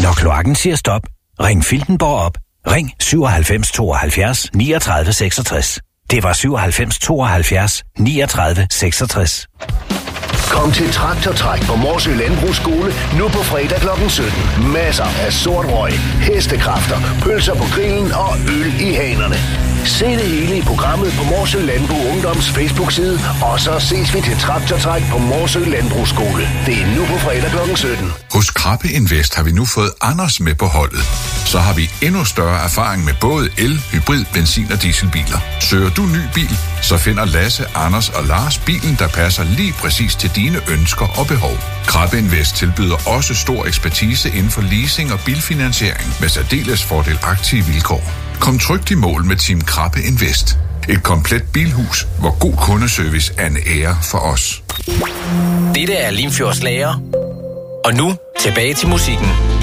Når kloakken siger stop, ring Filtenborg op. Ring 97 72 39 66. Det var 97 72 39 66. Kom til Traktortræk på Morsø Landbrugsskole nu på fredag kl. 17. Masser af sort røg, hestekræfter, pølser på grillen og øl i hanerne. Se det hele i programmet på Morsø Landbrug Ungdoms Facebook-side, og så ses vi til Traktortræk på Morsø Landbrugsskole. Det er nu på fredag kl. 17. Hos Krabbe Invest har vi nu fået Anders med på holdet. Så har vi endnu større erfaring med både el, hybrid, benzin og dieselbiler. Søger du ny bil, så finder Lasse, Anders og Lars bilen, der passer lige præcis til dine ønsker og behov. Krabbe Invest tilbyder også stor ekspertise inden for leasing og bilfinansiering med særdeles fordelagtige vilkår. Kom trygt i mål med Team Krabbe Invest. Et komplet bilhus, hvor god kundeservice er en ære for os. Dette er Limfjords Lager. Og nu tilbage til musikken.